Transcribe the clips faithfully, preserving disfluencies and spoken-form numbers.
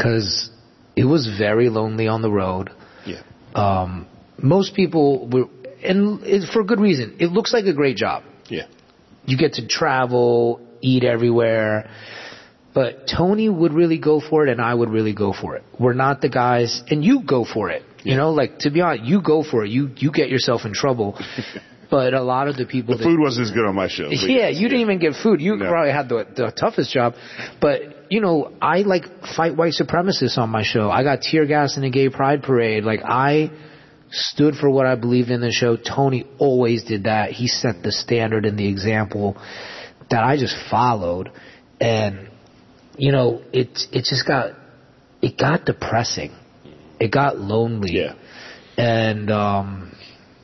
because it was very lonely on the road. Yeah. Um, most people were, and it's for good reason. It looks like a great job. Yeah. You get to travel, eat everywhere. But Tony would really go for it, and I would really go for it. We're not the guys, and you go for it. You know, like, to be honest, you go for it. You you get yourself in trouble. But a lot of the people... The that, food wasn't as good on my show. Yeah, yes, you didn't yeah. even get food. You no. probably had the, the toughest job. But, you know, I, like, fight white supremacists on my show. I got tear gas in a gay pride parade. Like, I stood for what I believed in the show. Tony always did that. He set the standard and the example that I just followed. And... You know, it it just got it got depressing. It got lonely. Yeah. And um,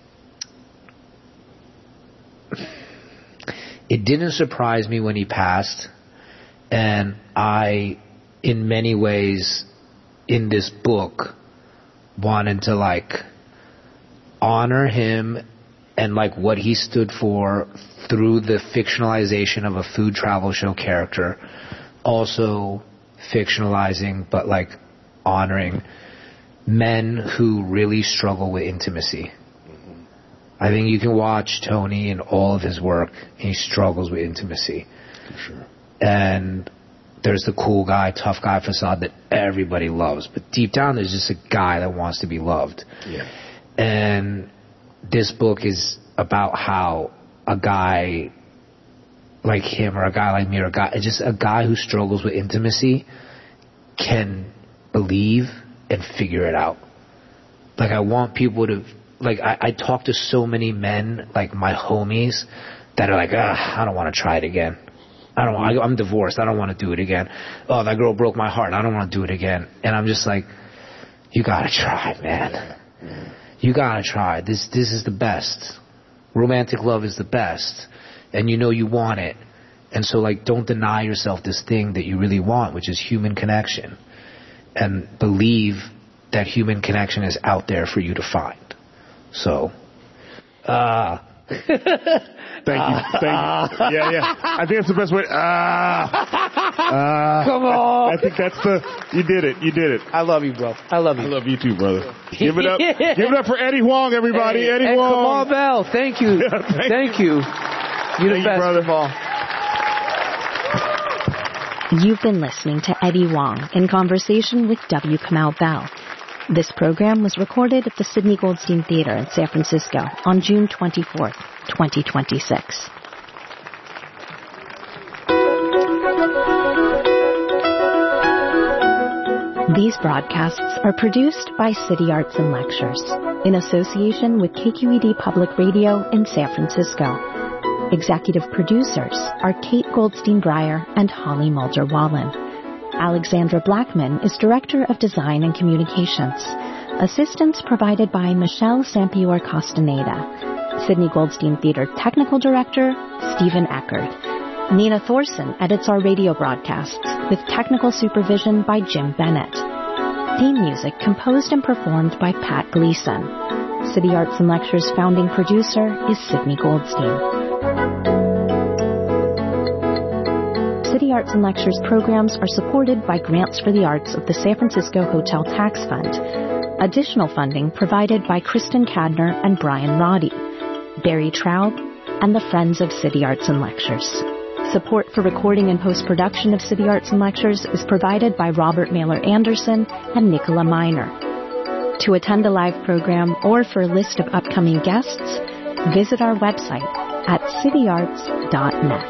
it didn't surprise me when he passed. And I, in many ways, in this book, wanted to like honor him and like what he stood for through the fictionalization of a food travel show character. Also fictionalizing, but like honoring men who really struggle with intimacy. Mm-hmm. I think you can watch Tony and all of his work, and he struggles with intimacy. For sure. And there's the cool guy, tough guy facade that everybody loves, but deep down there's just a guy that wants to be loved. Yeah. And this book is about how a guy like him or a guy like me or a guy, just a guy who struggles with intimacy can believe and figure it out. Like, I want people to, like, I, I talk to so many men, like my homies, that are like, ah, I don't want to try it again. I don't I, I'm divorced. I don't want to do it again. Oh, that girl broke my heart. I don't want to do it again. And I'm just like, you gotta try, man. You gotta try. This, this is the best. Romantic love is the best. And you know you want it. And so, like, don't deny yourself this thing that you really want, which is human connection. And believe that human connection is out there for you to find. So, uh... Thank you. Thank you. Yeah, yeah. I think that's the best way. Ah. Uh, Come on. I, I think that's the, you did it. You did it. I love you, bro. I love you. I love you too, brother. Give it up. Give it up for Eddie Huang, everybody. Hey, Eddie hey, Huang. Kamal Bell. Thank you. Yeah, thank, thank you. You're the best, brother. Kamal. You've been listening to Eddie Huang in conversation with W. Kamau Bell. This program was recorded at the Sidney Goldstein Theater in San Francisco on June twenty-fourth, twenty twenty-six. These broadcasts are produced by City Arts and Lectures in association with K Q E D Public Radio in San Francisco. Executive producers are Kate Goldstein-Breyer and Holly Mulder-Wallen. Alexandra Blackman is Director of Design and Communications. Assistance provided by Michelle Sampior-Castaneda. Sidney Goldstein Theater Technical Director, Stephen Eckert. Nina Thorson edits our radio broadcasts with technical supervision by Jim Bennett. Theme music composed and performed by Pat Gleason. City Arts and Lectures founding producer is Sidney Goldstein. City Arts and Lectures programs are supported by grants for the arts of the San Francisco Hotel Tax Fund. Additional funding provided by Kristen Cadner and Brian Roddy, Barry Traub, and the Friends of City Arts and Lectures. Support for recording and post-production of City Arts and Lectures is provided by Robert Mailer Anderson and Nicola Miner. To attend a live program or for a list of upcoming guests, visit our website at city arts dot net.